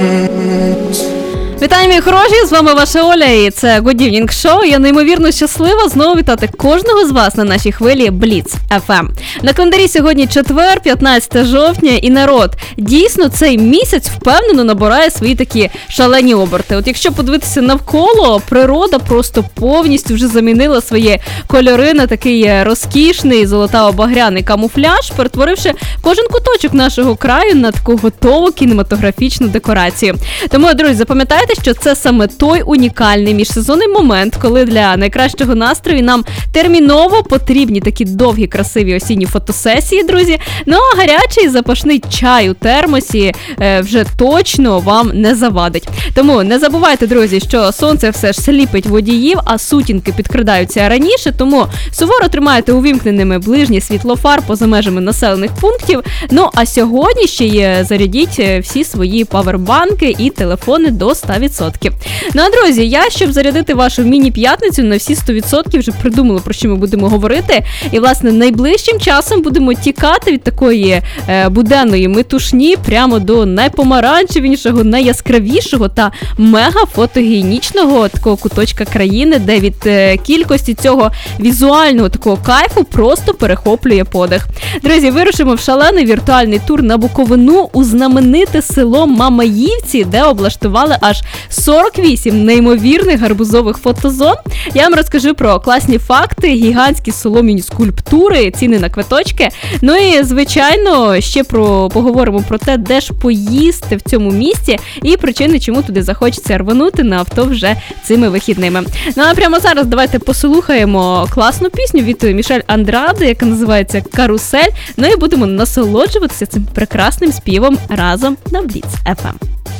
Вітаю, мої хороші, з вами ваша Оля, і це Good Evening Show. Я неймовірно щаслива знову вітати кожного з вас на нашій хвилі Blitz FM. На календарі сьогодні четвер, 15 жовтня, і народ, дійсно цей місяць впевнено набирає свої такі шалені оберти. От якщо подивитися навколо, природа просто повністю вже замінила свої кольори на такий розкішний золотаво-багряний камуфляж, перетворивши кожен куточок нашого краю на таку готову кінематографічну декорацію. Тому, друзі, запам'ятайте, що це саме той унікальний міжсезонний момент, коли для найкращого настрою нам терміново потрібні такі довгі, красиві осінні фотосесії, друзі. Ну а гарячий запашний чай у термосі вже точно вам не завадить. Тому не забувайте, друзі, що сонце все ж сліпить водіїв, а сутінки підкрадаються раніше, тому суворо тримайте увімкненими ближні світлофар поза межами населених пунктів. Ну а сьогодні ще й зарядіть всі свої павербанки і телефони до 100%. Ну а, друзі, я, щоб зарядити вашу міні-п'ятницю на всі 100%, вже придумала, про що ми будемо говорити. І, власне, найближчим часом будемо тікати від такої буденної метушні прямо до найпомаранчевішого, найяскравішого та мега-фотогенічного такого куточка країни, де від кількості цього візуального такого кайфу просто перехоплює подих. Друзі, вирушимо в шалений віртуальний тур на Буковину у знамените село Мамаївці, де облаштували аж 48 неймовірних гарбузових фотозон. Я вам розкажу про класні факти, гігантські солом'яні скульптури, ціни на квиточки. Ну і, звичайно, ще поговоримо про те, де ж поїсти в цьому місті і причини, чому туди захочеться рванути на авто вже цими вихідними. Ну а прямо зараз давайте послухаємо класну пісню від Мішель Андраде, яка називається «Карусель». Ну і будемо насолоджуватися цим прекрасним співом разом на Blitz FM.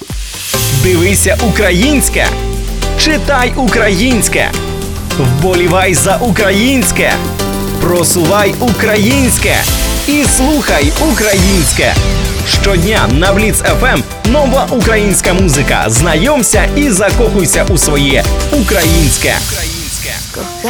Дивися українське, читай українське, вболівай за українське, просувай українське і слухай українське. Щодня на Blitz FM нова українська музика. Знайомся і закохуйся у своє українське.